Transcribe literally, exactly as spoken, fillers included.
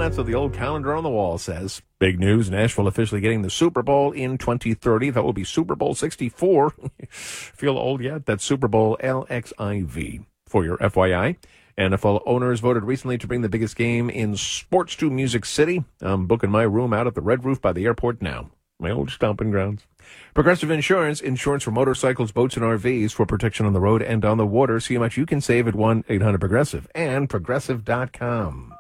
That's what the old calendar on the wall says. Big news, Nashville officially getting the Super Bowl in twenty thirty. That will be Super Bowl sixty-four. Feel old yet? That's Super Bowl L X I V. For your F Y I, N F L owners voted recently to bring the biggest game in sports to Music City. I'm booking my room out at the Red Roof by the airport now. My old stomping grounds. Progressive Insurance, insurance for motorcycles, boats, and R Vs for protection on the road and on the water. See how much you can save at one eight hundred progressive and progressive dot com.